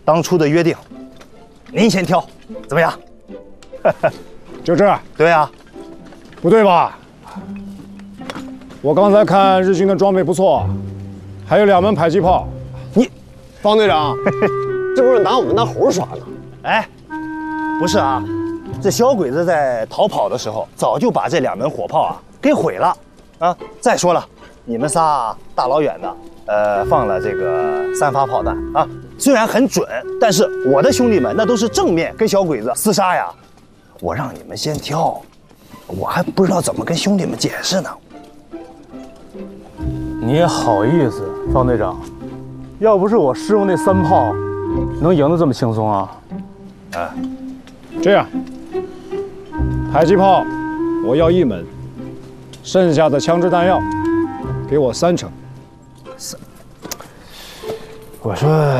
当初的约定，您先挑，怎么样？ 就这？ 对啊。 不对吧？我刚才看日军的装备不错，还有2门迫击炮。 你，方队长，这不是拿我们当猴耍呢？ 哎，不是啊，这小鬼子在逃跑的时候，早就把这2门火炮啊给毁了啊。再说了，你们仨大老远的，放了这个3发炮弹啊，虽然很准，但是我的兄弟们那都是正面跟小鬼子厮杀呀。我让你们先挑，我还不知道怎么跟兄弟们解释呢。 你也好意思，方队长？要不是我师傅那3炮，能赢得这么轻松啊？ 哎， 这样，迫击炮我要1门，剩下的枪支弹药给我3成。 我说，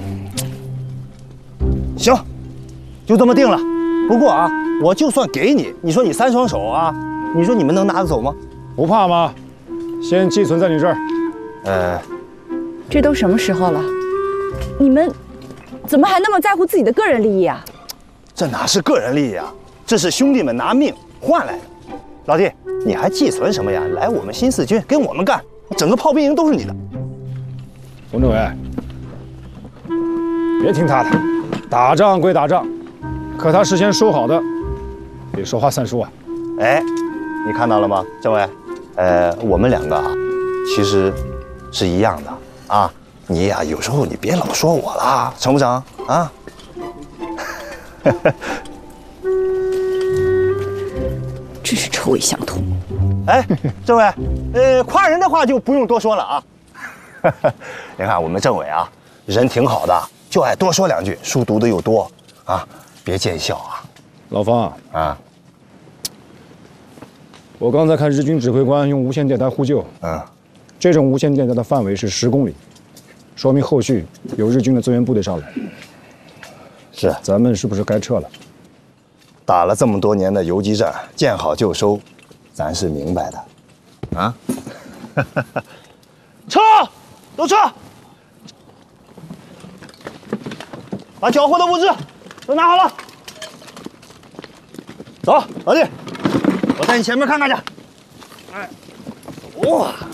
行，就这么定了。不过啊，我就算给你，你说你3双手啊，你说你们能拿得走吗？ 不怕吗？先寄存在你这儿。 这都什么时候了，你们怎么还那么在乎自己的个人利益啊？ 这哪是个人利益啊，这是兄弟们拿命换来的。老弟，你还寄存什么呀？来我们新四军跟我们干，整个炮兵营都是你的。 冯政委，别听他的，打仗归打仗，可他事先说好的，得说话算数啊。 哎，你看到了吗，政委？我们2个啊，其实是一样的啊。你呀，有时候你别老说我啦，成不成啊？ 真是臭味相投。 哎，政委，夸人的话就不用多说了啊。你看我们政委啊，人挺好的，就爱多说2句，书读的又多啊，别见笑啊。 老方啊， 我刚才看日军指挥官用无线电台呼救，这种无线电台的范围是10公里，说明后续有日军的增援部队上来。 是，咱们是不是该撤了？打了这么多年的游击战，见好就收，咱是明白的。啊，撤，都撤，把缴获的物资都拿好了。走，老弟，我带你前面看看去。哎，哇！